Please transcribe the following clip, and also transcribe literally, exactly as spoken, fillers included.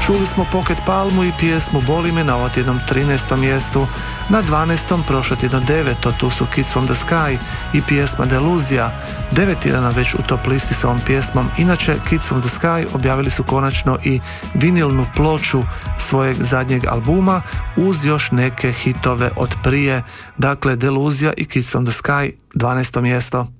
Čuli smo Pocket Palmu i pjesmu Boli me na ovotjednom trinaestom mjestu. Na dvanaestom prošlotjedno deveto, tu su Kids from the Sky i pjesma Deluzija. Devet tjedana već u top listi s ovom pjesmom. Inače, Kids from the Sky objavili su konačno i vinilnu ploču svojeg zadnjeg albuma uz još neke hitove od prije. Dakle, Deluzija i Kids from the Sky, dvanaesto mjesto.